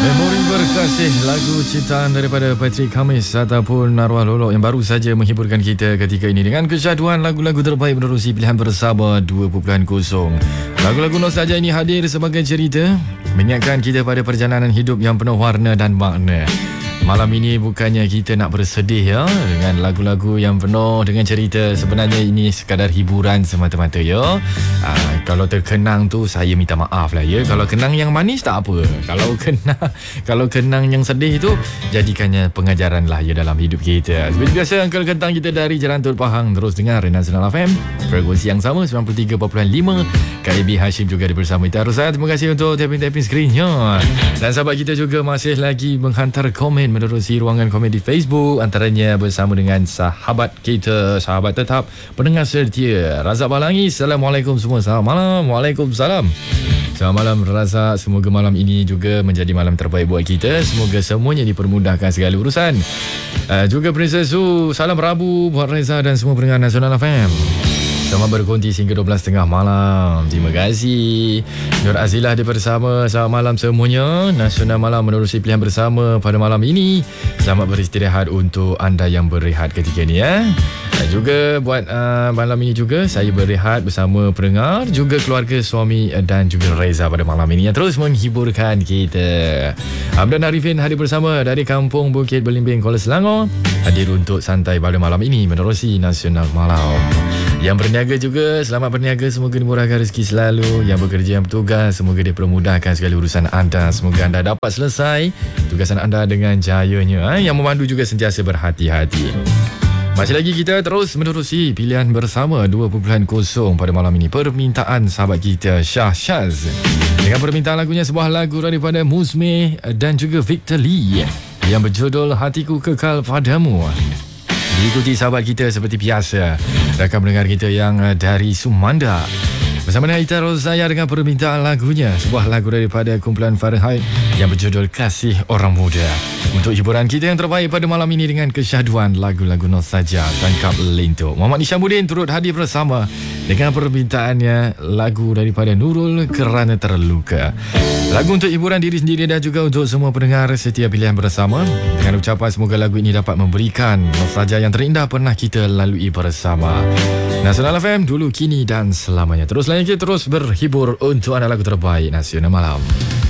Memori Berkasih, lagu ciptaan daripada Patrick Khamis ataupun Arwah Lolok yang baru saja menghiburkan kita ketika ini dengan kesyaduan lagu-lagu terbaik menerusi pilihan bersama 2.0. Lagu-lagu nostalgia ini hadir sebagai cerita mengingatkan kita pada perjalanan hidup yang penuh warna dan makna. Malam ini bukannya kita nak bersedih ya dengan lagu-lagu yang penuh dengan cerita. Sebenarnya ini sekadar hiburan semata-mata ya. Kalau terkenang tu saya minta maaf lah ya. Kalau kenang yang manis tak apa. Kalau kenang yang sedih tu jadikannya pengajaran lah ya dalam hidup kita. Seperti biasa Uncle Kentang kita dari Jalan Tol Pahang terus dengar Nasional FM frekuensi yang sama 93.5. KB Hashim juga bersama kita. Terima kasih untuk tapping-tapping screennya. Dan sahabat kita juga masih lagi menghantar komen menerusi ruangan komen di Facebook, antaranya bersama dengan sahabat kita, sahabat tetap, pendengar setia Razak Balangi. Assalamualaikum semua. Selamat malam. Waalaikumsalam. Selamat malam Razak. Semoga malam ini juga menjadi malam terbaik buat kita. Semoga semuanya dipermudahkan segala urusan. Juga Princess Su, salam Rabu buat Reza dan semua pendengar Nasional FM. Selamat berkonti hingga 12.30 malam. Terima kasih. Nur Azilah di bersama. Selamat malam semuanya. Nasional Malam menerusi pilihan bersama pada malam ini. Selamat beristirahat untuk anda yang berehat ketika ini ya. Dan juga buat malam ini juga saya berehat bersama pendengar, juga keluarga, suami dan juga Reza pada malam ini yang terus menghiburkan kita. Abdan Arifin hadir bersama dari Kampung Bukit Belimbing, Kuala Selangor. Hadir untuk santai pada malam ini menerusi Nasional Malam. Yang berniaga juga, selamat berniaga. Semoga dimurahkan rezeki selalu. Yang bekerja, yang bertugas, semoga dipermudahkan segala urusan anda. Semoga anda dapat selesai tugasan anda dengan jayanya. Yang memandu juga sentiasa berhati-hati. Masih lagi kita terus menerusi pilihan bersama 2.0 pada malam ini. Permintaan sahabat kita Syah Syaz dengan permintaan lagunya, sebuah lagu daripada Muzme dan juga Victor Lee yang berjudul Hatiku Kekal Padamu. Diikuti sahabat kita seperti biasa, rakan pendengar kita yang dari Sumanda bersama dengan Ita Rozaya dengan permintaan lagunya, sebuah lagu daripada kumpulan Fahrenheit yang berjudul Kasih Orang Muda. Untuk hiburan kita yang terbaik pada malam ini dengan kesyaduan lagu-lagu nostalgia Tangkap Lintuk. Muhammad Nishamuddin turut hadir bersama dengan permintaannya lagu daripada Nurul Kerana Terluka. Lagu untuk hiburan diri sendiri dan juga untuk semua pendengar setiap pilihan bersama. Dengan ucapan semoga lagu ini dapat memberikan nostalgia yang terindah pernah kita lalui bersama. Nasional FM dulu, kini dan selamanya. Terus layan kita, terus berhibur untuk anda lagu terbaik Nasional Malam.